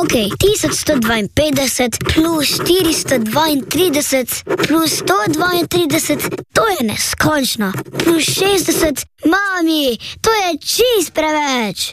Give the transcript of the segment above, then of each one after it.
Ok, 1152 plus 432 plus 132, to je neskončno. Plus 60, mami, to je čist preveč.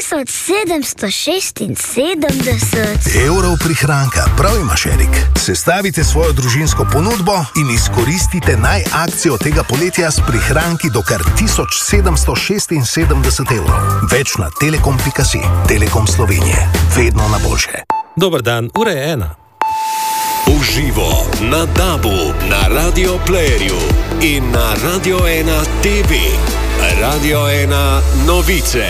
1776 evrov prihranka, prav imaš, Erik. Sestavite svojo družinsko ponudbo in izkoristite akcijo tega poletja s prihranki do kar 1776 evrov. Več na telekom.si. Telekom Slovenije. Vedno na boljše. Dober dan, ura je 1. Uživo na DAB-u, na Radio Playerju in na Radio 1 TV. Radio 1 novice.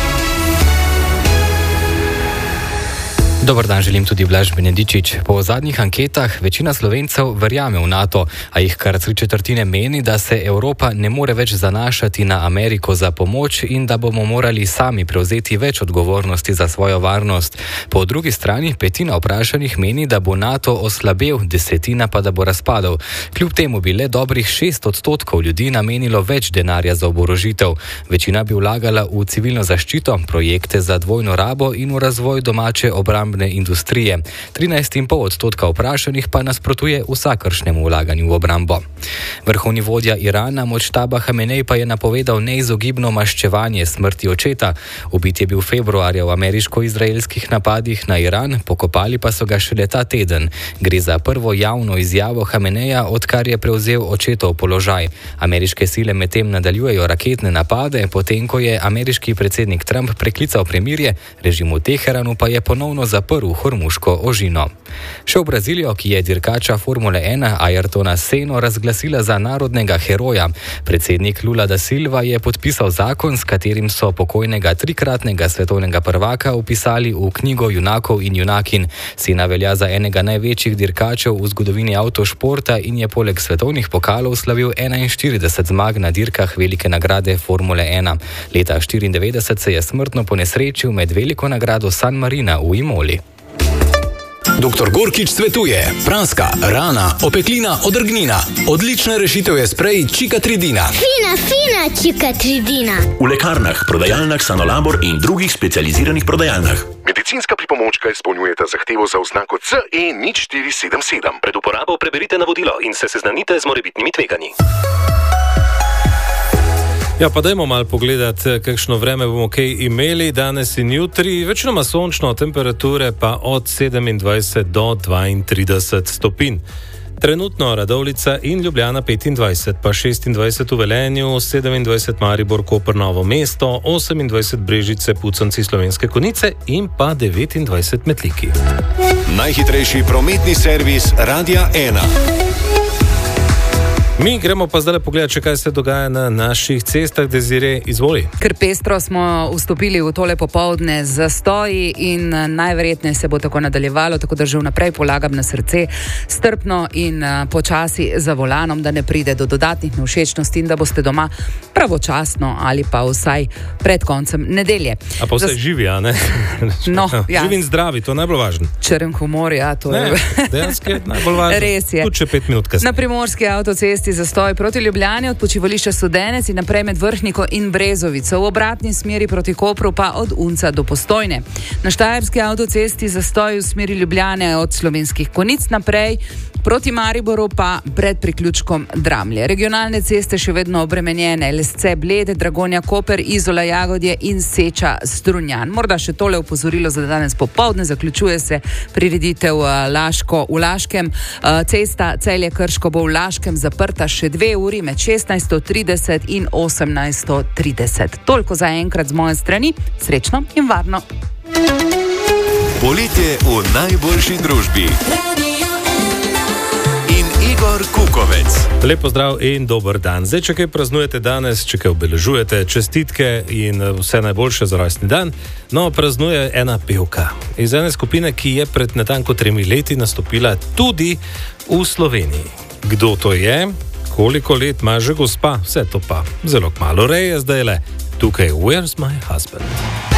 Dobar dan, želim tudi Blaž Benedičič. Po zadnjih anketah večina Slovencev verjame v NATO, a jih kar 3/4 meni, da se Evropa ne more več zanašati na Ameriko za pomoč in da bomo morali sami prevzeti več odgovornosti za svojo varnost. Po drugi strani 1/5 vprašanih meni, da bo NATO oslabel, 1/10 pa da bo razpadel. Kljub temu bi le dobrih 6% ljudi namenilo več denarja za oborožitev. Večina bi vlagala v civilno zaščito, projekte za dvojno rabo in v razvoj domače obrambne industrije. 13,5% vprašanih pa nasprotuje vsakršnemu vlaganju v obrambo. Vrhovni vodja Irana Močtaba Hamenej pa je napovedal neizogibno maščevanje smrti očeta. Ubit je bil februarja v ameriško-izraelskih napadih na Iran, pokopali pa so ga šele ta teden. Gre za prvo javno izjavo Hameneja, odkar je prevzel očetov položaj. Ameriške sile medtem nadaljujejo raketne napade, potem ko je ameriški predsednik Trump preklical premirje, režim v Teheranu pa je ponovno zaprl Hormuško ožino. Še v Brazilijo, ki je dirkača Formule 1 Ayrtona Seno razglasila za narodnega heroja. Predsednik Lula da Silva je podpisal zakon, s katerim so pokojnega 3-kratnega svetovnega prvaka vpisali v knjigo junakov in junakin. Sena velja za enega največjih dirkačev v zgodovini avtošporta in je poleg svetovnih pokalov slavil 41 zmag na dirkah velike nagrade Formule 1. Leta 1994 se je smrtno ponesrečil med veliko nagrado San Marina v Imoli. Dr. Gorkič svetuje: praska, rana, opeklina, odrgnina. Odlična rešitev je sprej Čikatridina. Fina Čikatridina. V lekarnah, prodajalnah Sanolabor in drugih specializiranih prodajalnah. Medicinska pripomočka izpolnjujeta zahtevo za oznako CE 0477. Pred uporabo preberite navodilo in se seznanite z morebitnimi tveganji. Ja, pa dajmo malo pogledati, kakšno vreme bomo kaj imeli danes in jutri. Večinoma sončno, temperature pa od 27 do 32 stopinj. Trenutno Radovljica in Ljubljana 25, pa 26 v Velenju, 27 Maribor, Koper, Novo mesto, 28 Brežice, Pucanci, Slovenske Konjice in pa 29 Metliki. Najhitrejši prometni servis Radia 1. Mi gremo pa zdaj pogledati, kaj se dogaja na naših cestah. Desire, izvoli. Ker pestro smo vstopili v tole popoldne z zastoji in najverjetneje se bo tako nadaljevalo, tako da že vnaprej polagam na srce strpno in počasi za volanom, da ne pride do dodatnih nevšečnosti in da boste doma pravočasno ali pa vsaj pred koncem nedelje. A pa vsaj živi, a ne? No, ja. Živi in zdravi, to je najbolj važno. Črn humor, ja, to je. Dejansko je najbolj važno. Res je. Tudi če 5 minut kasneje. Na primorski avtocesti zastoj proti Ljubljani od počivališča Studenec in naprej med Vrhniko in Brezovico, v obratni smeri proti Kopru pa od Unca do Postojne. Na štajerski avtocesti zastoj v smeri Ljubljane od Slovenskih Konjic naprej proti Mariboru pa pred priključkom Dramlje. Regionalne ceste še vedno obremenjene, Lesce, Bled, Dragonja, Koper, Izola, Jagodje in Seča, Strunjan. Morda še tole opozorilo za danes popoldne, zaključuje se prireditev Laško v Laškem. Cesta Celje Krško bo v Laškem zaprta še 2 uri med 16:30 in 18:30. Toliko za enkrat z moje strani. Srečno in varno. Poletje v najboljši družbi. Igor Kukovec. Lep pozdrav in dober dan. Zdaj, če kaj praznujete danes, če kaj obeležujete, čestitke in vse najboljše za rojstni dan. No, praznuje ena pevka iz ene skupine, ki je pred natanko 3 leti nastopila tudi v Sloveniji. Kdo to je? Koliko let ima že gospa? Vse to pa zelo kmalu reje zdaj le. Tukaj Where's My Husband?